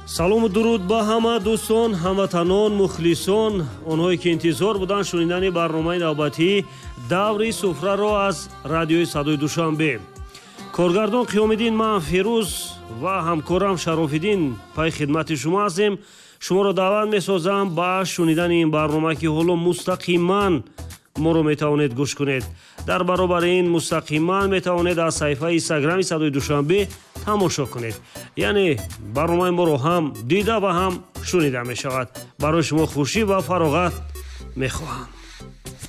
салому дуруд ба ҳама дӯстон, ҳамватанон, мухлисон, онҳое ки интизор буданд шунидани барномаи навбатии даври суфраро аз радиои Садои Душанбе. Коргардон Қиёмиддин, ман Фирӯз ва ҳамкорам Шарофиддин пай хидмати шумо ҳастем. шуморо даъват месозам ба шунидани ин барнома ки ҳоло мустақиман моро метавонед гӯш кунед. дар баробари ин мустақиман метавонед аз саҳифаи инстаграми Садои Душанбе тамошо кунед. яъне барномаи моро ҳам дида ва ҳам шунида мешавад. барои шумо хушӣ ва фароғат мехоҳам.